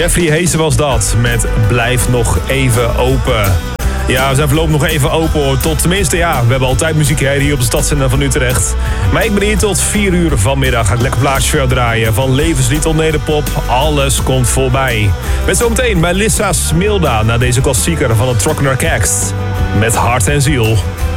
Jeffrey Heesen was dat, met Blijf nog even open. Ja, we zijn voorlopig nog even open hoor. Tot tenminste, ja, we hebben altijd muziek hier op de stadszender van Utrecht. Maar ik ben hier tot 4 uur vanmiddag. Ga ik lekker plaatjes voor jou draaien. Van levenslied tot nederpop, alles komt voorbij. Met zometeen bij Lissa Smilda, na deze klassieker van het Trockener Caxt. Met hart en ziel.